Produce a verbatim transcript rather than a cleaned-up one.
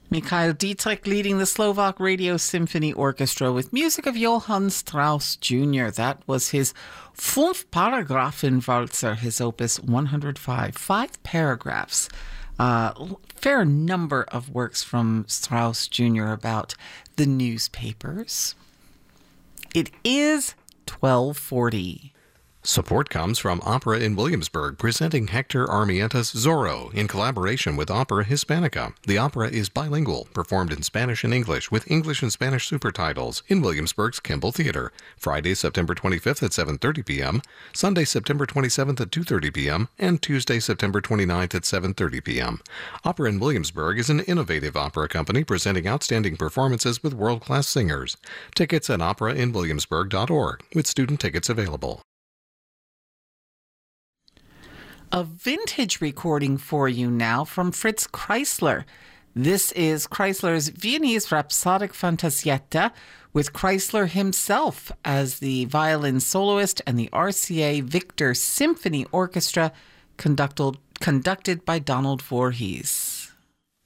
Mikhail Dietrich leading the Slovak Radio Symphony Orchestra with music of Johann Strauss Junior That was his Fünf Paragraphen Walzer, his opus one hundred five. Five paragraphs. A uh, fair number of works from Strauss Junior about the newspapers. It is twelve forty. Support comes from Opera in Williamsburg, presenting Hector Armienta's Zorro in collaboration with Opera Hispanica. The opera is bilingual, performed in Spanish and English, with English and Spanish super titles in Williamsburg's Kimball Theater. Friday, September twenty-fifth at seven thirty p.m., Sunday, September twenty-seventh at two thirty p.m., and Tuesday, September twenty-ninth at seven thirty p.m. Opera in Williamsburg is an innovative opera company presenting outstanding performances with world-class singers. Tickets at opera in williamsburg dot org, with student tickets available. A vintage recording for you now from Fritz Kreisler. This is Kreisler's Viennese Rhapsodic Fantasietta, with Kreisler himself as the violin soloist and the R C A Victor Symphony Orchestra conducted, conducted by Donald Voorhees.